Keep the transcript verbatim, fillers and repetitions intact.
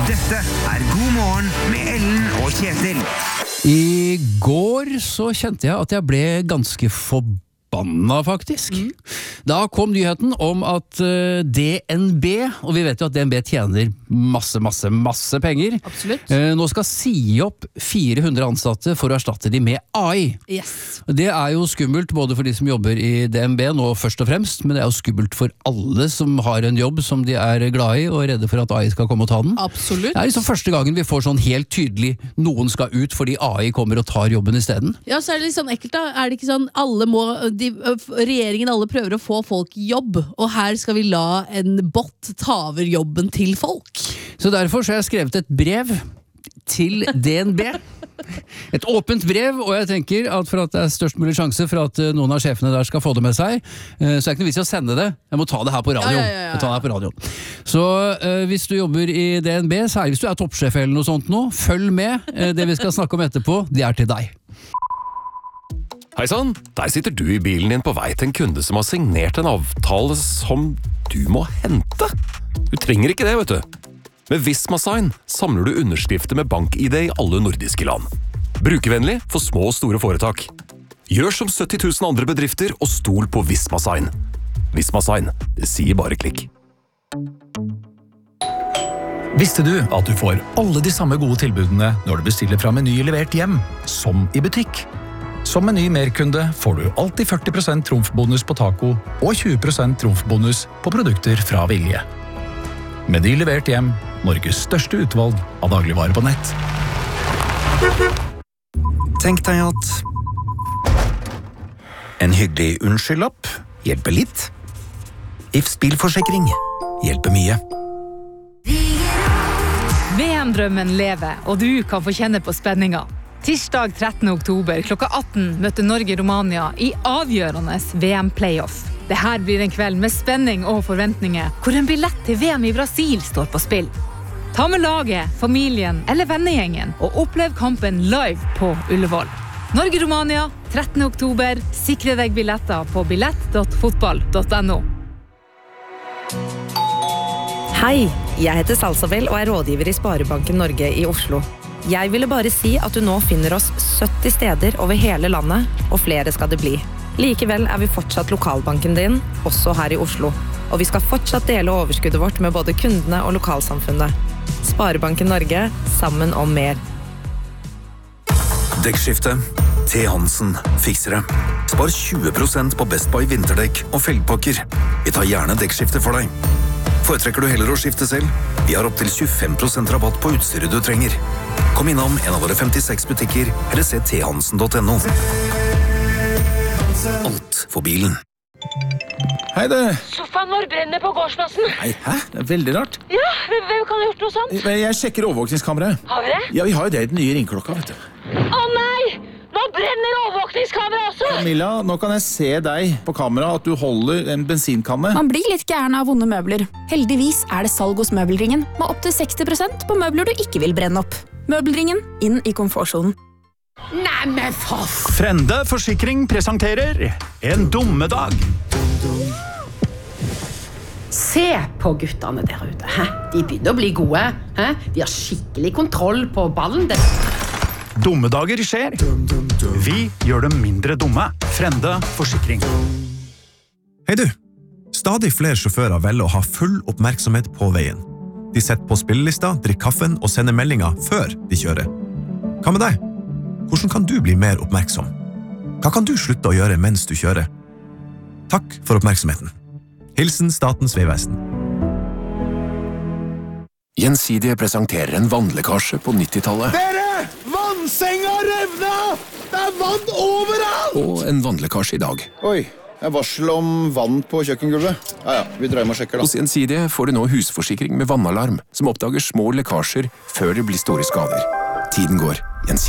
Dette er God morgen med Ellen og Kjetil. I går så kjente jeg at jeg ble ganske forbanna, faktisk. Mm. Da kom nyheten om at uh, D N B, og vi vet jo at D N B tjener masse, masse, masse penger. Absolutt. Uh, nå skal si opp fire hundre ansatte for å erstatte de med A I. Yes. Det er jo skummelt både for de som jobber i D N B nå først og fremst, men det er jo skummelt for alle som har en jobb som de er glad i og er redde for at A I skal komme og ta den. Absolutt. Det er liksom første gangen vi får sånn helt tydelig noen skal ut fordi A I kommer og tar jobben i stedet. Ja, så er det litt sånn ekkelt da. Er det ikke sånn alle må, de, regjeringen alle prøver å få folk i jobb, og her skal vi la en bot ta over jobben til folk. Så derfor så har jeg skrevet et brev til D N B. Et åpent brev, og jeg tenker at for at det er størst mulig sjanse for at noen av sjefene der skal få det med seg, så er det ikke noe vits i å sende det. Jeg må ta det her på radio. Ja, ja, ja, ja. Jeg tar det her på radio. Så uh, hvis du jobber i D N B, særlig hvis du er toppsjef eller noe sånt nå, følg med. Uh, det vi skal snakke om etterpå, det er til deg. Hei sann, der sitter du i bilen din på vei til en kunde som har signert en avtale som du må hente. Du trenger ikke det, vet du. Med Visma Sign samler du underskrifter med bank-I D i alle nordiske land. Brukervennlig for små og store foretak. Gjør som sytti tusen andre bedrifter og stol på Visma Sign. Visma Sign, det sier bare klikk. Visste du at du får alle de samme gode tilbudene når du bestiller fra Meny levert hjem, som i butikk? Som Meny Merkunde får du alltid førti prosent trumfbonus på taco og tjue prosent trumfbonus på produkter fra Vilje. Meny levert hjem, Norges største utvalg av dagligvarer på nett. Tenk deg at en hyggelig unnskyld-lapp hjelper litt. Ifs bilforsikring hjelper mye. V M-drømmen lever, og du kan få kjenne på spenninga. Tirsdag trettende oktober klokka atten møtte Norge-Romania i avgjørende V M-playoff. Dette blir en kveld med spenning og forventninger, hvor en billett til V M i Brasil står på spill. Ta med laget, familien eller vennegjengen og opplev kampen live på Ullevål. Norge-Romania, trettende oktober. Sikre deg billetter på billett punktum fotball punktum no. Hei, jeg heter Salsabel og er rådgiver i Sparebanken Norge i Oslo. Jeg ville bare si at du nå finner oss sytti steder over hele landet, og flere skal det bli. Likevel er vi fortsatt lokalbanken din, også her i Oslo. Og vi skal fortsatt dele overskuddet vårt med både kundene og lokalsamfunnet. Sparebanken Norge, sammen om mer. Dekkskifte. T. Hansen fikser det. Spar tjue prosent på Best Buy vinterdekk og felgpakker. Vi tar gjerne dekkskifte for deg. Foretrekker du heller å skifte selv? Vi har opp til tjuefem prosent rabatt på utstyret du trenger. Kom innom en av våre femtiseks butikker, eller se t hansen punktum no. Alt for bilen. Hei du! Sofaen vår brenner på gårdsplassen. Nei, hæ? Det er veldig rart. Ja, hvem kan ha gjort noe sånt? Jeg sjekker overvåkningskameraet. Har vi det? Ja, vi har jo det i den nye ringklokka, vet du. Å nei! Nå brenner overvåkningskameraet også! Camilla, nå kan jeg se deg på kamera at du holder en bensinkanne. Man blir litt gæren av vonde møbler. Heldigvis er det salg hos Møbelringen, med opp til seksti prosent på møbler du ikke vil brenne opp. Møbelringen, inn i komfortsonen. Nei, men for... Frende Forsikring presenterer En dummedag. Se på guttene der ute. Hæ? De begynner å bli gode. Hæ? De har skikkelig kontroll på ballen. Dummedager skjer. Vi gjør dem mindre dumme. Frende Forsikring. Hei du! Stadig flere sjåfører velger å ha full oppmerksomhet på veien. De setter på spillelista, drikker kaffen og sender meldinger før de kjører. Hva med deg? Hvordan kan du bli mer oppmerksom? Hva kan du slutte å gjøre mens du kjører? Takk for oppmerksomheten. Hilsen Statens vegvesen. Gjensidige presenterer en vannlekkasje på nittitallet. Dere! Vannsenga revna! Det er vann overalt! Og en vannlekkasje i dag. Oi, det er varsel om vann på kjøkkengulvet. Ja, ja, vi drar hjem og sjekker da. Hos Gjensidige får du nå husforsikring med vannalarm, som oppdager små lekkasjer før det blir store skader. Tiden går. Gjensidige.